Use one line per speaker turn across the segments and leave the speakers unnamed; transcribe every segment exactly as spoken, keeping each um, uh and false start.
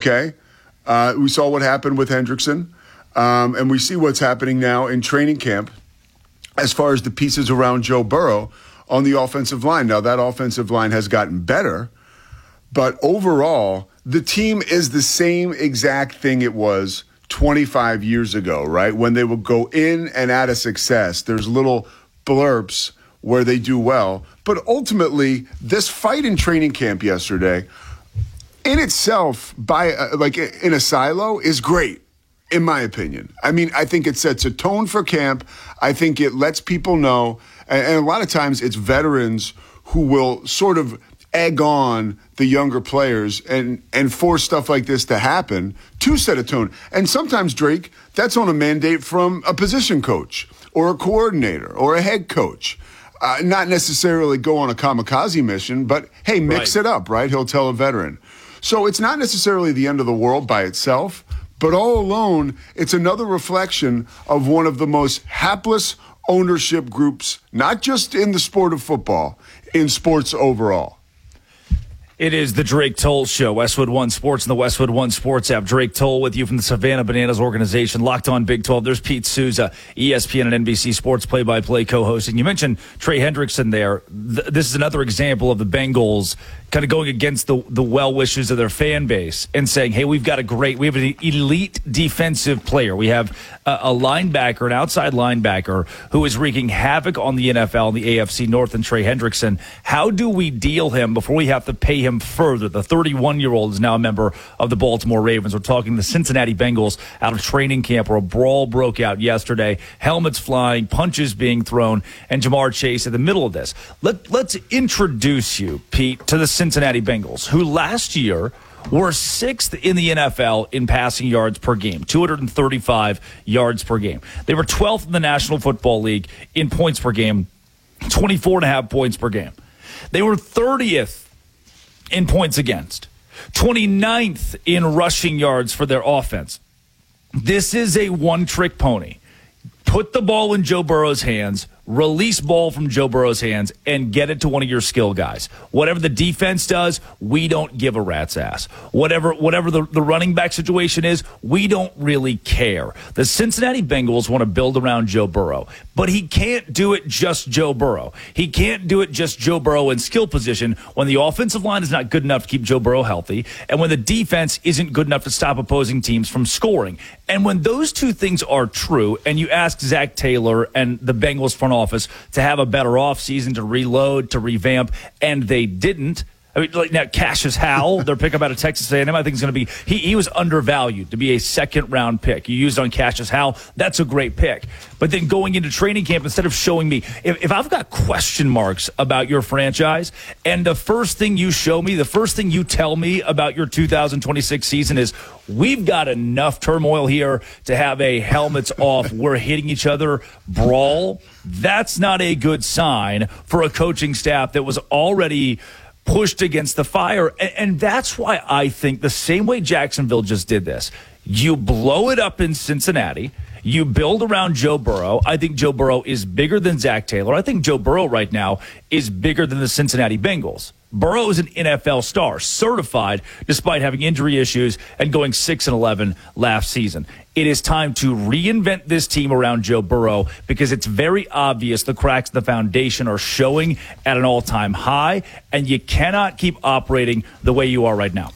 okay? Uh, we saw what happened with Hendrickson, um, and we see what's happening now in training camp as far as the pieces around Joe Burrow on the offensive line. Now, that offensive line has gotten better, but overall, the team is the same exact thing it was twenty-five years ago, right? When they would go in and out of success, there's little blurps where they do well. But ultimately, this fight in training camp yesterday, in itself, by uh, like in a silo, is great, in my opinion. I mean, I think it sets a tone for camp. I think it lets people know, and, and a lot of times it's veterans who will sort of egg on the younger players and, and force stuff like this to happen to set a tone. And sometimes, Drake, that's on a mandate from a position coach or a coordinator or a head coach. Uh, not necessarily go on a kamikaze mission, but, hey, mix
right.
it up, right? He'll tell a veteran. So it's not necessarily the end of the world by itself, but all alone, it's another reflection of one of the most hapless ownership groups, not just in the sport of football, in sports overall.
It is the Drake Toll Show, Westwood One Sports and the Westwood One Sports app. Drake Toll with you from the Savannah Bananas organization, Locked On Big twelve. There's Pete Souza, E S P N and N B C Sports play-by-play co-hosting. You mentioned Trey Hendrickson there. Th- this is another example of the Bengals kind of going against the, the well wishes of their fan base and saying, hey, we've got a great, we have an elite defensive player. We have a, a linebacker, an outside linebacker who is wreaking havoc on the N F L and the A F C North, and Trey Hendrickson. How do we deal him before we have to pay him further? The thirty-one-year-old is now a member of the Baltimore Ravens. We're talking the Cincinnati Bengals out of training camp where a brawl broke out yesterday. Helmets flying, punches being thrown, and Jamar Chase in the middle of this. Let, let's introduce you, Pete, to the Cincinnati Bengals, who last year were sixth in the N F L in passing yards per game, two hundred thirty-five yards per game. They were twelfth in the National Football League in points per game, twenty-four and a half points per game. They were thirtieth in points against, twenty-ninth in rushing yards for their offense. This is a one-trick pony. Put the ball in Joe Burrow's hands, release ball from Joe Burrow's hands, and get it to one of your skill guys. Whatever the defense does, we don't give a rat's ass. Whatever whatever the, the running back situation is, we don't really care. The Cincinnati Bengals want to build around Joe Burrow, but he can't do it just Joe Burrow. He can't do it just Joe Burrow in skill position when the offensive line is not good enough to keep Joe Burrow healthy, and when the defense isn't good enough to stop opposing teams from scoring. And when those two things are true, and you ask Zach Taylor and the Bengals front office to have a better offseason, to reload, to revamp, and they didn't. I mean, like now, Cassius Howell, their pickup out of Texas A and M, I think is going to be, he, he was undervalued to be a second-round pick. You used on Cassius Howell, that's a great pick. But then going into training camp, instead of showing me, if, if I've got question marks about your franchise, and the first thing you show me, the first thing you tell me about your two thousand twenty-six season is, we've got enough turmoil here to have a helmets off, we're hitting each other brawl, that's not a good sign for a coaching staff that was already pushed against the fire. And, and that's why I think the same way Jacksonville just did this, you blow it up in Cincinnati, you build around Joe Burrow. I think Joe Burrow is bigger than Zach Taylor. I think Joe Burrow right now is bigger than the Cincinnati Bengals. Burrow is an N F L star, certified, despite having injury issues and going six and eleven last season. It is time to reinvent this team around Joe Burrow because it's very obvious the cracks in the foundation are showing at an all-time high, and you cannot keep operating the way you are right now.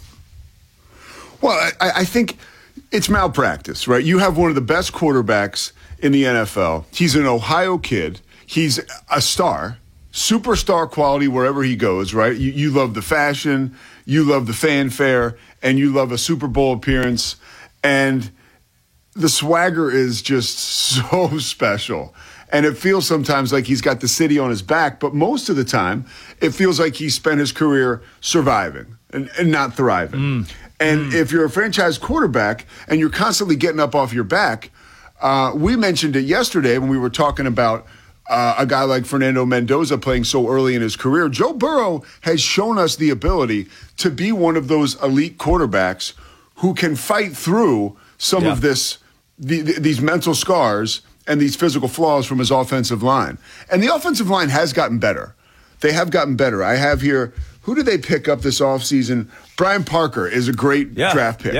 Well, I, I think it's malpractice, right? You have one of the best quarterbacks in the N F L. He's an Ohio kid. He's a star. Superstar quality wherever he goes, right? You, you love the fashion, you love the fanfare, and you love a Super Bowl appearance. And the swagger is just so special. And it feels sometimes like he's got the city on his back, but most of the time, it feels like he spent his career surviving and, and not thriving. Mm. And mm. if you're a franchise quarterback and you're constantly getting up off your back, uh, we mentioned it yesterday when we were talking about Uh, a guy like Fernando Mendoza playing so early in his career. Joe Burrow has shown us the ability to be one of those elite quarterbacks who can fight through some yeah. of this, the, the, these mental scars and these physical flaws from his offensive line. And the offensive line has gotten better. They have gotten better. I have here, who did they pick up this offseason? Brian Parker is a great
yeah.
draft pick.